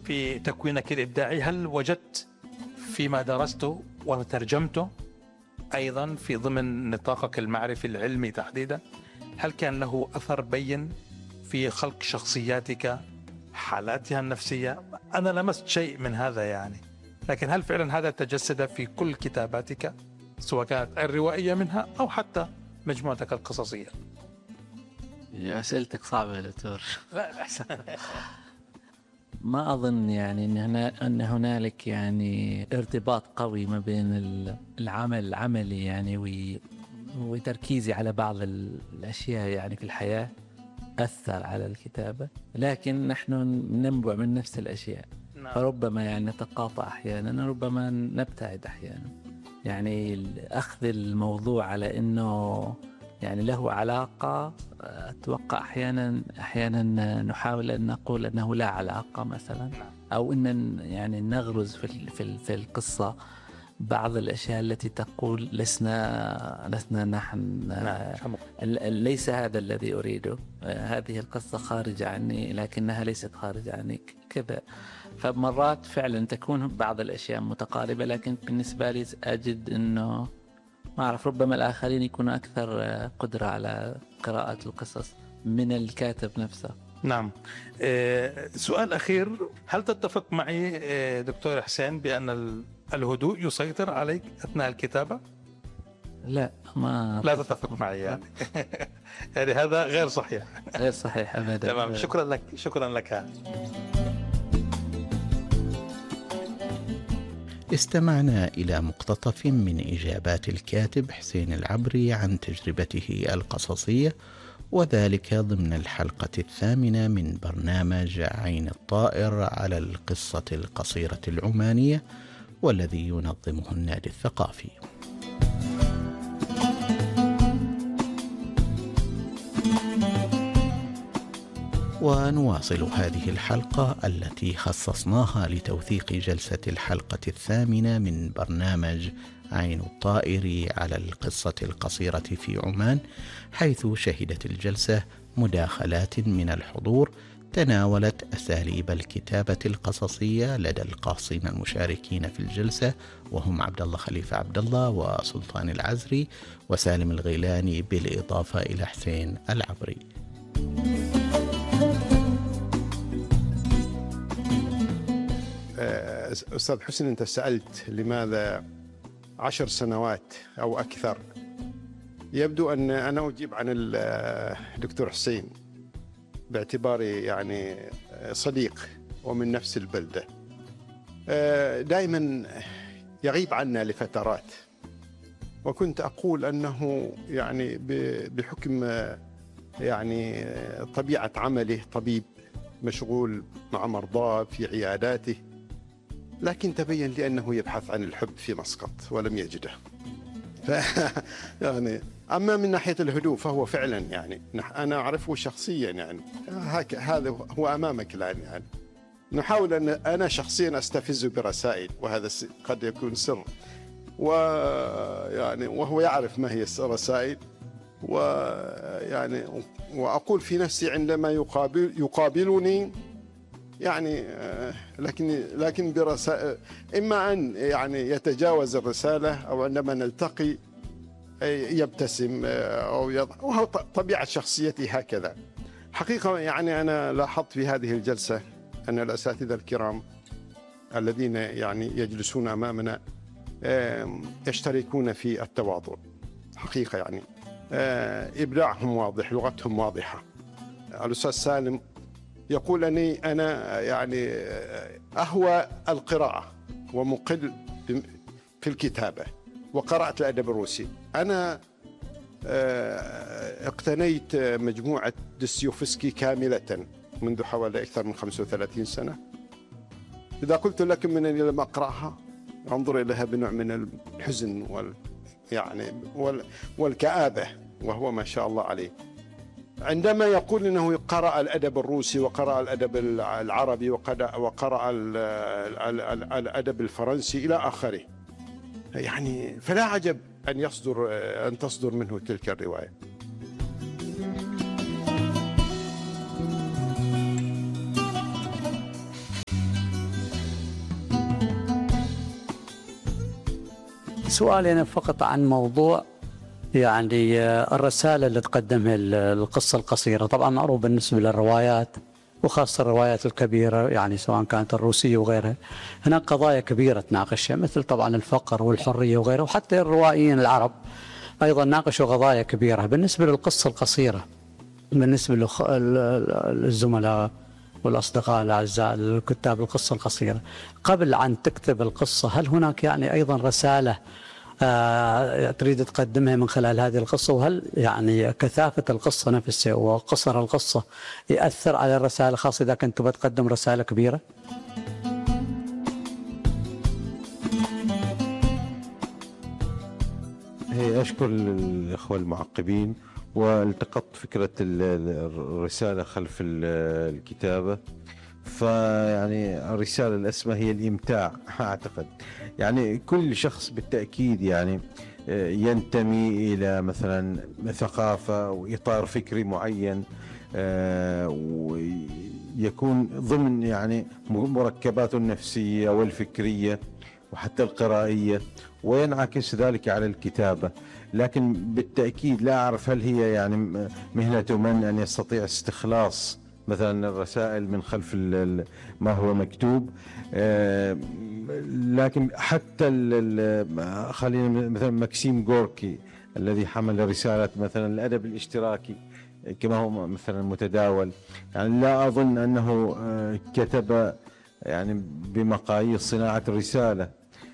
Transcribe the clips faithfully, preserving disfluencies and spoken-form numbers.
في تكوينك الإبداعي، هل وجدت فيما درسته وترجمته أيضا في ضمن نطاقك المعرفي العلمي تحديدا، هل كان له أثر بين في خلق شخصياتك، حالاتها النفسية؟ أنا لمست شيء من هذا يعني، لكن هل فعلا هذا تجسد في كل كتاباتك سواء كانت الروائية منها أو حتى مجموعتك القصصية؟ أسئلتك صعبة يا دكتور. لا أحسن. ما أظن يعني أن, هنا أن هنالك يعني ارتباط قوي ما بين العمل العملي يعني وتركيزي على بعض الأشياء يعني في الحياة أثر على الكتابة، لكن نحن ننبع من نفس الأشياء. نعم. فربما يعني نتقاطع أحيانا، ربما نبتعد أحيانا. يعني أخذ الموضوع على أنه يعني له علاقة، أتوقع أحيانا أحيانا نحاول أن نقول أنه لا علاقة مثلا، أو أن يعني نغرز في في في القصة بعض الأشياء التي تقول لسنا لسنا نحن ليس هذا الذي أريده، هذه القصة خارجة عني لكنها ليست خارجة عني كذا. فمرات فعلا تكون بعض الأشياء متقاربة، لكن بالنسبة لي أجد أنه ما أعرف، ربما الآخرين يكونوا أكثر قدرة على قراءة القصص من الكاتب نفسه. نعم. أه سؤال أخير، هل تتفق معي أه دكتور حسين بأن الهدوء يسيطر عليك أثناء الكتابة؟ لا، ما لا تتفق معي يعني. يعني هذا غير صحيح. غير صحيح أبدا. تمام، شكرا لك. شكرا لك. استمعنا إلى مقتطف من إجابات الكاتب حسين العبري عن تجربته القصصية، وذلك ضمن الحلقة الثامنة من برنامج عين الطائر على القصة القصيرة العمانية، والذي ينظمه النادي الثقافي. ونواصل هذه الحلقة التي خصصناها لتوثيق جلسة الحلقة الثامنة من برنامج عين الطائر على القصة القصيرة في عمان، حيث شهدت الجلسة مداخلات من الحضور تناولت أساليب الكتابة القصصية لدى القاصين المشاركين في الجلسة، وهم عبد الله خليفة عبد الله وسلطان العزري وسالم الغيلاني، بالإضافة إلى حسين العبري. أستاذ حسن، أنت سألت لماذا عشر سنوات أو أكثر. يبدو أن أنا أجيب عن الدكتور حسين باعتباري يعني صديق ومن نفس البلدة. دائما يغيب عنا لفترات، وكنت أقول أنه يعني بحكم يعني طبيعة عمله، طبيب مشغول مع مرضاه في عياداته، لكن تبين لي أنه يبحث عن الحب في مسقط ولم يجده. ف يعني أما من ناحية الهدوء فهو فعلا يعني أنا أعرفه شخصيا، يعني هذا هو أمامك الآن. يعني نحاول أن أنا شخصيا أستفزه برسائل، وهذا قد يكون سر، ويعني وهو يعرف ما هي الرسائل، ويعني وأقول في نفسي عندما يقابل يقابلني يعني لكن لكن برسائل، إما أن يعني يتجاوز الرسالة، أو عندما نلتقي يبتسم أو يضحك، وهو طبيعة شخصيتي هكذا. حقيقة يعني أنا لاحظت في هذه الجلسة أن الأساتذة الكرام الذين يعني يجلسون أمامنا يشتركون في التواضع. حقيقة يعني إبداعهم واضح، لغتهم واضحة. الأستاذ سالم يقول أني أنا يعني أهوى القراءة ومقل في الكتابة، وقرأت الأدب الروسي. أنا اقتنيت مجموعة دستويفسكي كاملة منذ حوالي أكثر من خمسة وثلاثين سنة. إذا قلت لكم من أني لم أقرأها أنظر إليها بنوع من الحزن وال يعني والكآبة، وهو ما شاء الله عليه. عندما يقول إنه قرأ الأدب الروسي وقرأ الأدب العربي وقرأ الأدب الفرنسي إلى آخره، يعني فلا عجب أن يصدر أن تصدر منه تلك الرواية. سؤالي أنا فقط عن موضوع يعني الرسالة اللي تقدمها القصة القصيرة. طبعا معروف بالنسبة للروايات وخاصة الروايات الكبيرة يعني سواء كانت الروسية وغيرها، هناك قضايا كبيرة تناقشها مثل طبعا الفقر والحرية وغيره، وحتى الروائيين العرب أيضا ناقشوا قضايا كبيرة. بالنسبة للقصة القصيرة، بالنسبة للزملاء والأصدقاء الأعزاء الكتاب القصة القصيرة، قبل أن تكتب القصة هل هناك يعني أيضا رسالة آه تريد تقدمها من خلال هذه القصة؟ وهل يعني كثافة القصة نفسها وقصر القصة يأثر على الرسالة، خاصة إذا كنت بتقدم رسالة كبيرة؟ هي أشكر الإخوة المعقبين، والتقطت فكرة الرسالة خلف الكتابة. فيعني الرسالة الأسمى هي الإمتاع أعتقد. يعني كل شخص بالتأكيد يعني ينتمي إلى مثلا ثقافة وإطار فكري معين، ويكون ضمن يعني مركباته النفسية والفكرية وحتى القرائية، وينعكس ذلك على الكتابة. لكن بالتأكيد لا أعرف هل هي يعني مهنة من أن يستطيع استخلاص مثلا الرسائل من خلف ما هو مكتوب. لكن حتى خلينا مثلا ماكسيم غوركي الذي حمل رسالة مثلا الأدب الاشتراكي كما هو مثلا متداول، يعني لا أظن أنه كتب يعني بمقاييس صناعة الرسالة،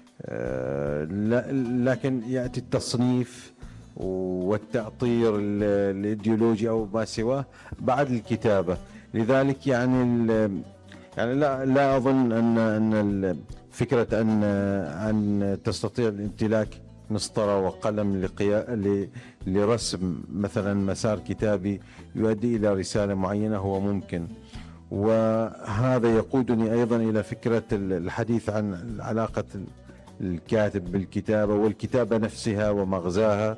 لكن يأتي التصنيف والتأطير الإيديولوجي أو ما سواه بعد الكتابة. لذلك يعني يعني لا لا أظن أن أن فكرة أن أن تستطيع الامتلاك مسطرة وقلم لقيا لرسم مثلا مسار كتابي يؤدي إلى رسالة معينة هو ممكن. وهذا يقودني أيضا إلى فكرة الحديث عن علاقة الكاتب بالكتابة والكتابة نفسها ومغزاها،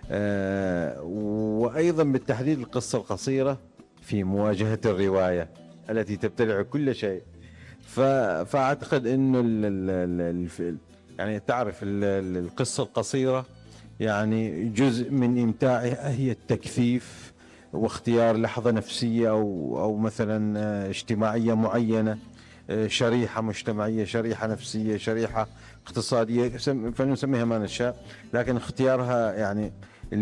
وأيضا بالتحديد القصة القصيرة في مواجهة الرواية التي تبتلع كل شيء. فأعتقد أنه يعني تعرف القصة القصيرة يعني جزء من إمتاعها هي التكثيف واختيار لحظة نفسية أو أو مثلا اجتماعية معينة، شريحة مجتمعية، شريحة نفسية، شريحة اقتصادية، فنسميها ما نشاء، لكن اختيارها يعني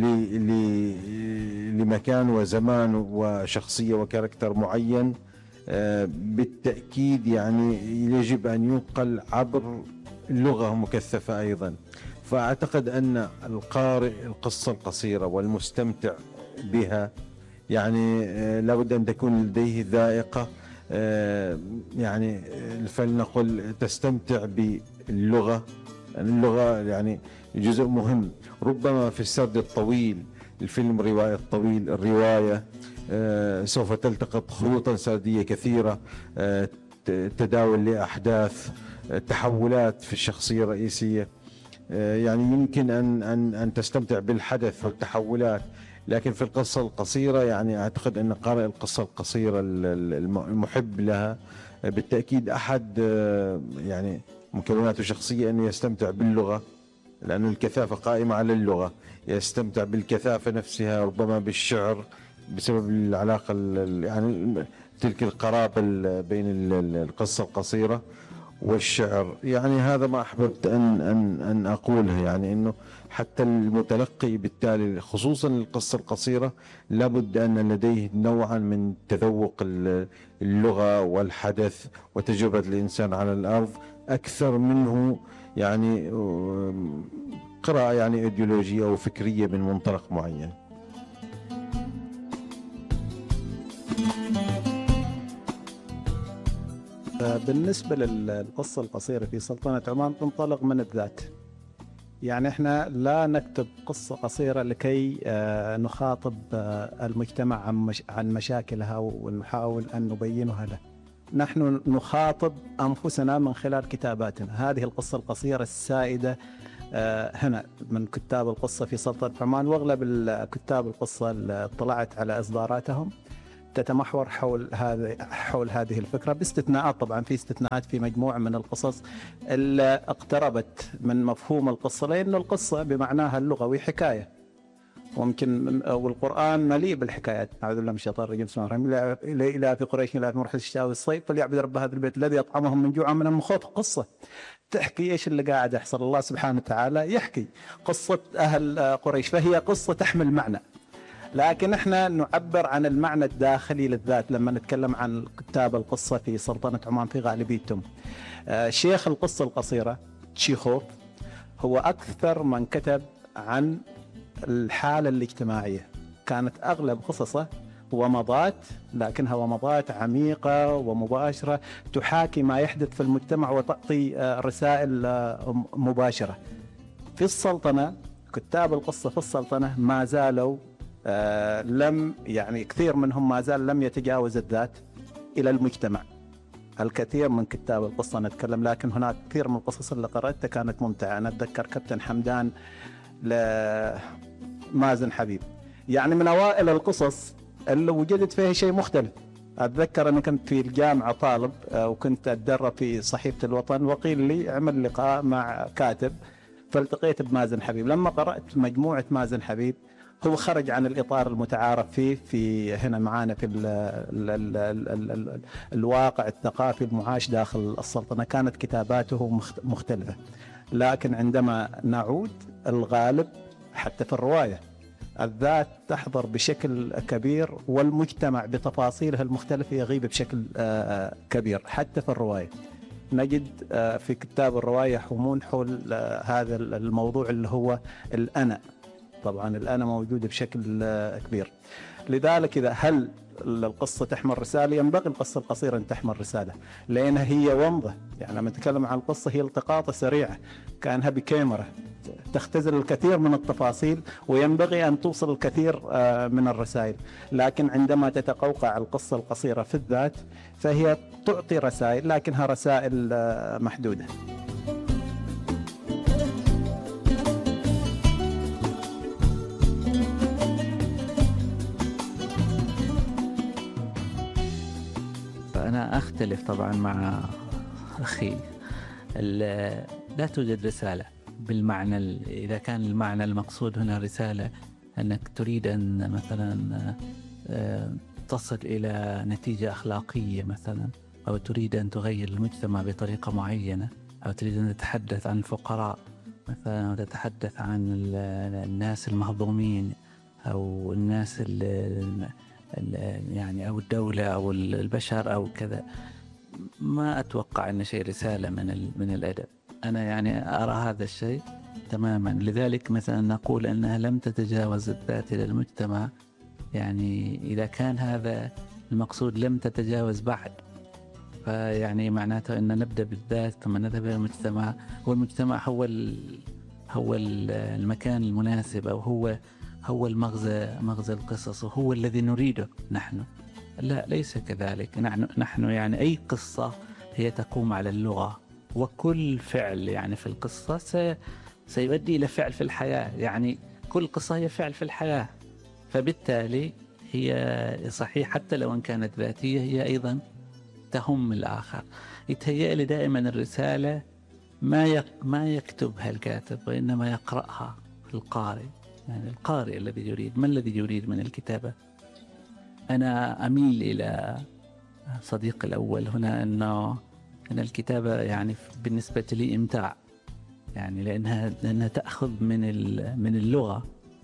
لمكان وزمان وشخصية وكاركتر معين بالتأكيد يعني يجب أن ينقل عبر لغة مكثفة أيضا. فأعتقد أن القارئ القصة القصيرة والمستمتع بها يعني لابد أن تكون لديه ذائقة، يعني فلنقل تستمتع باللغة. اللغة يعني جزء مهم ربما في السرد الطويل، الفيلم رواية الطويل، الرواية سوف تلتقط خطوطا سردية كثيرة، تداول لأحداث، تحولات في الشخصية الرئيسية، يعني يمكن أن أن أن تستمتع بالحدث والتحولات. لكن في القصة القصيرة يعني أعتقد أن قارئ القصة القصيرة المحب لها بالتأكيد أحد يعني مكوناته الشخصية أنه يستمتع باللغة، لأن الكثافة قائمة على اللغة، يستمتع بالكثافة نفسها، ربما بالشعر بسبب العلاقة يعني تلك القرابة بين القصة القصيرة والشعر. يعني هذا ما أحببت أن أن أن أقوله، يعني إنه حتى المتلقي بالتالي خصوصا القصة القصيرة لابد أن لديه نوعا من تذوق اللغة والحدث وتجربة الإنسان على الأرض أكثر منه يعني قراءة يعني إيديولوجية أو فكرية من منطلق معين. بالنسبة للقصة القصيرة في سلطنة عمان تنطلق من الذات، يعني احنا لا نكتب قصة قصيرة لكي نخاطب المجتمع عن مشاكلها ونحاول أن نبينها له، نحن نخاطب أنفسنا من خلال كتاباتنا. هذه القصة القصيرة السائدة هنا من كتاب القصة في سلطنة عمان، وأغلب كتاب القصة اللي اطلعت على إصداراتهم تتمحور حول هذا حول هذه الفكرة، باستثناءات طبعا، في استثناءات في مجموعة من القصص اللي اقتربت من مفهوم القصة، لأن القصة بمعناها اللغوي حكاية، وممكن والقرآن مليء بالحكايات. أعوذ بالله من الشيطان الرجيم. بسم الله الرحمن الرحيم. إلى في قريش إلى في مرحلة الشتاء والصيف فليعبد رب هذا البيت الذي أطعمهم من جوع من خوف. قصة تحكي إيش اللي قاعد يحصل. الله سبحانه وتعالى يحكي قصة أهل قريش، فهي قصة تحمل معنى، لكن احنا نعبر عن المعنى الداخلي للذات لما نتكلم عن كتاب القصة في سلطنة عمان في غالبيتهم. شيخ القصة القصيرة تشيخوف هو أكثر من كتب عن الحالة الاجتماعية، كانت أغلب قصصه ومضات، لكنها ومضات عميقة ومباشرة تحاكي ما يحدث في المجتمع وتعطي رسائل مباشرة. في السلطنة كتاب القصة في السلطنة ما زالوا آه لم يعني كثير منهم ما زال لم يتجاوز الذات إلى المجتمع. الكثير من كتاب القصة نتكلم، لكن هناك كثير من القصص اللي قرأتها كانت ممتعة. أنا أتذكر كابتن حمدان لمازن حبيب، يعني من أوائل القصص اللي وجدت فيها شيء مختلف. أتذكر أنا كنت في الجامعة طالب وكنت أتدرب في صحيفة الوطن، وقيل لي اعمل لقاء مع كاتب، فالتقيت بمازن حبيب. لما قرأت مجموعة مازن حبيب هو خرج عن الإطار المتعارف فيه في هنا معانا في ال ال ال ال ال ال الواقع الثقافي المعاش داخل السلطنة، كانت كتاباته مختلفة. لكن عندما نعود الغالب حتى في الرواية الذات تحضر بشكل كبير، والمجتمع بتفاصيله المختلفة يغيب بشكل كبير. حتى في الرواية نجد في كتاب الرواية حمول حول هذا الموضوع اللي هو الأنا. طبعا الأنا موجودة بشكل كبير. لذلك إذا هل القصة تحمل رسالة؟ ينبغي القصة القصيرة أن تحمل رسالة، لأنها هي ومضة. يعني لما نتكلم عن القصة هي التقاطة سريعة كأنها بكاميرا تختزل الكثير من التفاصيل، وينبغي أن توصل الكثير من الرسائل. لكن عندما تتقوقع القصة القصيرة في الذات فهي تعطي رسائل، لكنها رسائل محدودة. أنا أختلف طبعا مع أخي، لا توجد رسالة بالمعنى، إذا كان المعنى المقصود هنا رسالة أنك تريد أن مثلا تصل إلى نتيجة أخلاقية مثلا، أو تريد أن تغير المجتمع بطريقة معينة، أو تريد أن تتحدث عن الفقراء مثلا، أو تتحدث عن الناس المهضومين، أو الناس يعني أو الدولة أو البشر أو كذا، ما أتوقع أن شيء رسالة من من الأدب. أنا يعني أرى هذا الشيء تماما. لذلك مثلا نقول أنها لم تتجاوز الذات إلى المجتمع، يعني إذا كان هذا المقصود لم تتجاوز بعد، فيعني معناته أن نبدأ بالذات ثم نذهب إلى المجتمع، والمجتمع هو هو المكان المناسب، أو هو هو المغزى مغزى القصص، وهو الذي نريده نحن. لا، ليس كذلك. نحن نحن يعني أي قصة هي تقوم على اللغة، وكل فعل يعني في القصة سي سيؤدي إلى فعل في الحياة. يعني كل قصة هي فعل في الحياة، فبالتالي هي صحيح حتى لو أن كانت ذاتية هي أيضا تهم الآخر. يتهيأ لي دائما الرسالة ما ما يكتبها الكاتب، وإنما يقرأها القارئ. يعني القارئ الذي يريد، ما الذي يريد من الكتابة. أنا أميل إلى صديقي الأول هنا أنه أن الكتابة يعني بالنسبة لي إمتاع، يعني لأنها لأنها تأخذ من من اللغة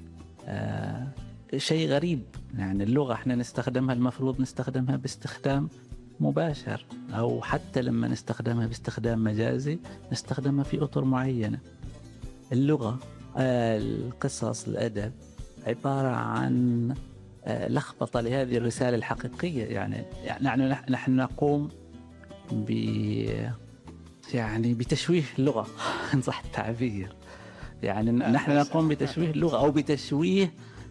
آه شيء غريب. يعني اللغة احنا نستخدمها، المفروض نستخدمها باستخدام مباشر، أو حتى لما نستخدمها باستخدام مجازي نستخدمها في أطر معينة. اللغة آه القصص الأدب عبارة عن آه لخبطة لهذه الرسالة الحقيقية. يعني يعني نحن نقوم ب يعني بتشويه اللغة إن صح التعبير. يعني نحن نقوم بتشويه اللغة، أو بتشويه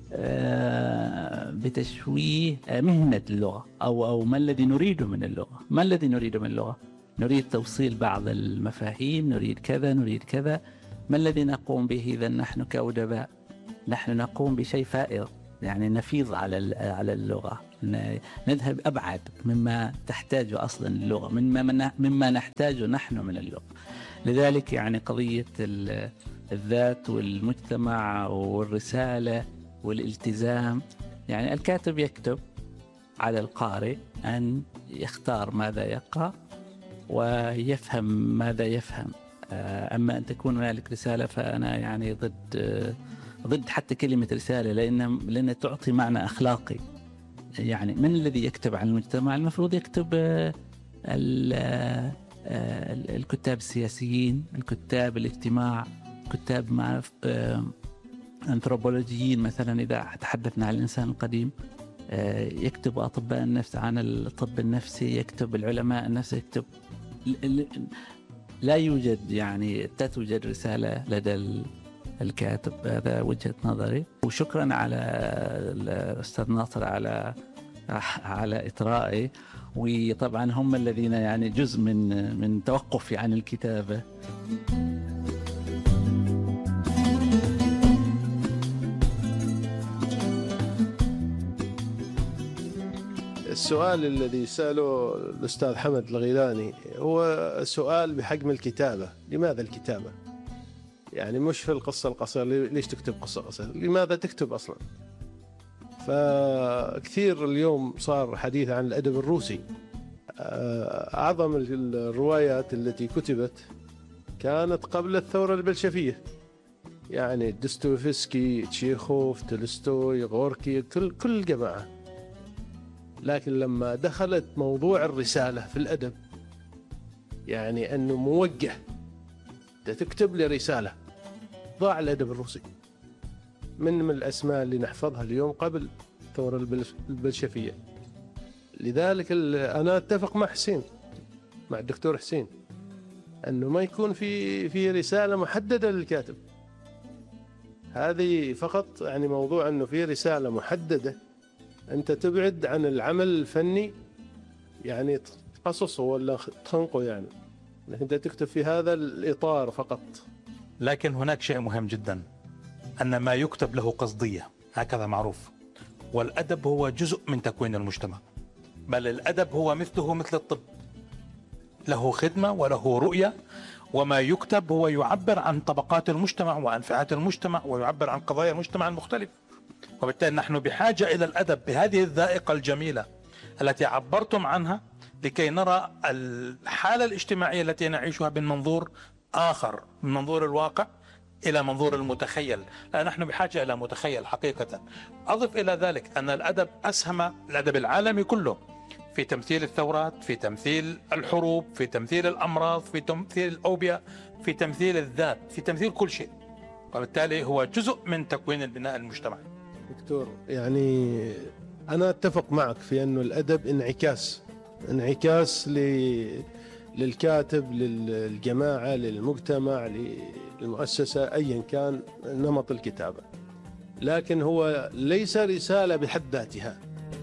آه بتشويه مهنة اللغة، أو أو ما الذي نريده من اللغة. ما الذي نريده من اللغة؟ نريد توصيل بعض المفاهيم، نريد كذا نريد كذا. ما الذي نقوم به إذا نحن كأدباء؟ نحن نقوم بشيء فائض، يعني نفيض على على اللغة، نذهب أبعد مما تحتاجه أصلا اللغة، مما مما نحتاجه نحن من اللغة. لذلك يعني قضية الذات والمجتمع والرسالة والالتزام، يعني الكاتب يكتب، على القارئ أن يختار ماذا يقرأ ويفهم ماذا يفهم. أما أن تكون هنالك رسالة فأنا يعني ضد ضد حتى كلمة رسالة، لأن لأن تعطي معنى أخلاقي. يعني من الذي يكتب عن المجتمع؟ المفروض يكتب الكتاب السياسيين، الكتاب الاجتماع، كتاب مع أنثروبولوجيين مثلا إذا تحدثنا عن الإنسان القديم، يكتب أطباء النفس عن الطب النفسي، يكتب العلماء النفس، يكتب. لا يوجد يعني لا توجد رسالة لدى الكاتب. هذا وجهة نظري. وشكرا على الأستاذ ناصر على على إطرائي، وطبعا هم الذين يعني جزء من من توقفي عن الكتابة. السؤال الذي سأله الأستاذ حمد الغيلاني هو سؤال بحجم الكتابة. لماذا الكتابة؟ يعني مش في القصة القصيرة، ليش تكتب قصة قصيرة؟ لماذا تكتب أصلا؟ فكثير اليوم صار حديث عن الأدب الروسي. أعظم الروايات التي كتبت كانت قبل الثورة البلشفية، يعني دوستويفسكي، تشيخوف، تولستوي، غوركي، كل كل جماعة. لكن لما دخلت موضوع الرسالة في الأدب، يعني أنه موجه تكتب لي رسالة، ضاع الأدب الروسي من من الأسماء اللي نحفظها اليوم قبل الثورة البلشفية. لذلك أنا أتفق مع حسين، مع الدكتور حسين، أنه ما يكون في في رسالة محددة للكاتب. هذه فقط يعني موضوع أنه في رسالة محددة، أنت تبعد عن العمل الفني، يعني تقصصه ولا تخنقه، يعني أنت تكتب في هذا الإطار فقط. لكن هناك شيء مهم جدا، أن ما يكتب له قصدية، هكذا معروف. والأدب هو جزء من تكوين المجتمع، بل الأدب هو مثله مثل الطب، له خدمة وله رؤية، وما يكتب هو يعبر عن طبقات المجتمع وعن فئات المجتمع ويعبر عن قضايا المجتمع المختلف. وبالتالي نحن بحاجة إلى الأدب بهذه الذائقة الجميلة التي عبرتم عنها، لكي نرى الحالة الاجتماعية التي نعيشها من منظور آخر، من منظور الواقع إلى منظور المتخيل. لا، نحن بحاجة إلى متخيل حقيقة. أضف إلى ذلك أن الأدب أسهم، الأدب العالمي كله، في تمثيل الثورات، في تمثيل الحروب، في تمثيل الأمراض، في تمثيل الأوبئة، في تمثيل الذات، في تمثيل كل شيء. وبالتالي هو جزء من تكوين البناء المجتمعي. دكتور، يعني أنا أتفق معك في أنه الأدب انعكاس انعكاس للكاتب، للجماعة، للمجتمع، للمؤسسة، أيا كان نمط الكتابة، لكن هو ليس رسالة بحد ذاتها.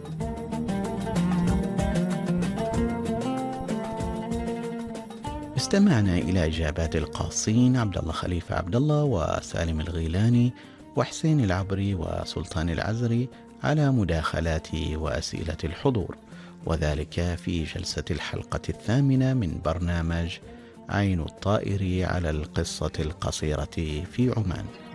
استمعنا إلى إجابات القاصين عبد الله خليفة عبد الله وسالم الغيلاني وحسين العبري وسلطان العزري على مداخلات وأسئلة الحضور، وذلك في جلسة الحلقة الثامنة من برنامج عين الطائر على القصة القصيرة في عمان.